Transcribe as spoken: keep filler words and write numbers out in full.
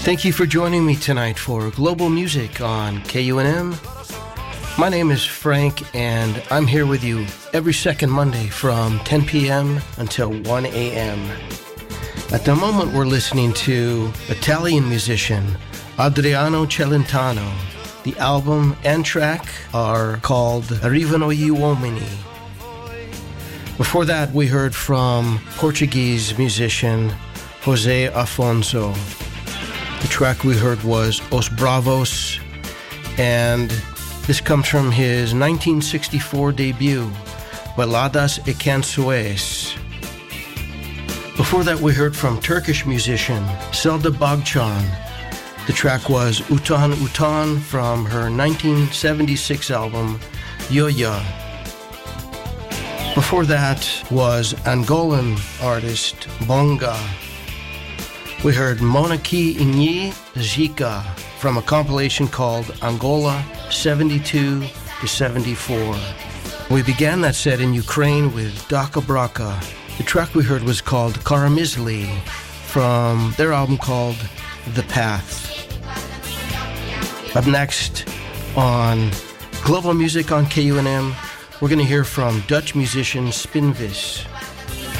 Thank you for joining me tonight for Global Music on K U N M. My name is Frank, and I'm here with you every second Monday from ten p.m. until one a.m. At the moment, we're listening to Italian musician Adriano Celentano. The album and track are called Arrivano gli uomini. Before that, we heard from Portuguese musician José Afonso. The track we heard was Os Bravos, and this comes from his nineteen sixty-four debut, Baladas e Canções. Before that, we heard from Turkish musician Selda Bağcan. The track was Utan Utan from her nineteen seventy-six album, Yoya. Before that was Angolan artist Bonga. We heard Monaki Inyi Zika from a compilation called Angola seventy-two to seventy-four. We began that set in Ukraine with Daka Braka. The track we heard was called Karamizli from their album called The Path. Up next on Global Music on K U N M, we're going to hear from Dutch musician Spinvis.